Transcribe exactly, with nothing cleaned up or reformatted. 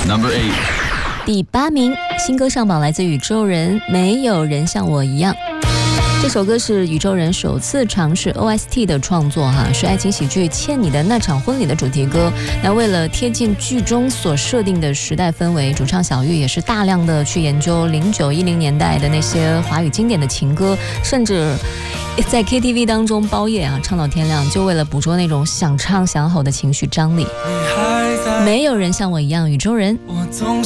Number eight， 第八名，新歌上榜来自宇宙人，没有人像我一样。这首歌是宇宙人首次尝试 O S T 的创作哈，是爱情喜剧《欠你的那场婚礼》的主题歌。那为了贴近剧中所设定的时代氛围，主唱小玉也是大量的去研究零九一零年代的那些华语经典的情歌，甚至在 K T V 当中包夜啊，唱到天亮，就为了捕捉那种想唱想吼的情绪张力。没有人像我一样，宇宙人。